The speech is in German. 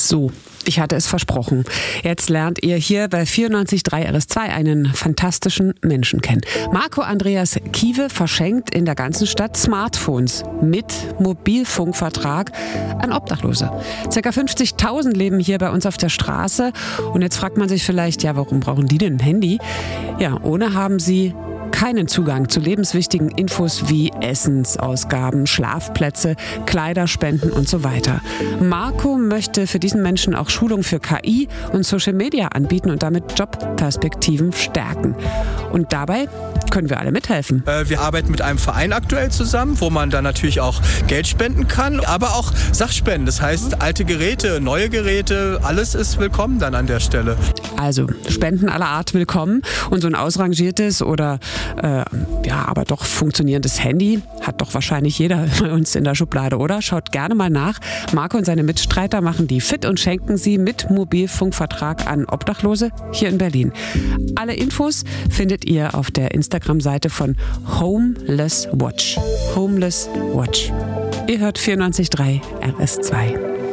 So, ich hatte es versprochen. Jetzt lernt ihr hier bei 94.3 RS2 einen fantastischen Menschen kennen. Marco Andreas Kiewe verschenkt in der ganzen Stadt Smartphones mit Mobilfunkvertrag an Obdachlose. Circa 50.000 leben hier bei uns auf der Straße. Und jetzt fragt man sich vielleicht, ja, warum brauchen die denn ein Handy? Ja, ohne haben sie keinen Zugang zu lebenswichtigen Infos wie Essensausgaben, Schlafplätze, Kleiderspenden und so weiter. Marco möchte für diesen Menschen auch Schulung für KI und Social Media anbieten und damit Jobperspektiven stärken. Und dabei können wir alle mithelfen. Wir arbeiten mit einem Verein aktuell zusammen, wo man dann natürlich auch Geld spenden kann, aber auch Sachspenden. Das heißt, alte Geräte, neue Geräte, alles ist willkommen dann an der Stelle. Also Spenden aller Art willkommen und so ein ausrangiertes oder aber doch funktionierendes Handy hat doch wahrscheinlich jeder bei uns in der Schublade, oder? Schaut gerne mal nach. Marco und seine Mitstreiter machen die fit und schenken sie mit Mobilfunkvertrag an Obdachlose hier in Berlin. Alle Infos findet ihr auf der Instagram-Seite von Homeless Watch. Homeless Watch. Ihr hört 94.3 RS2.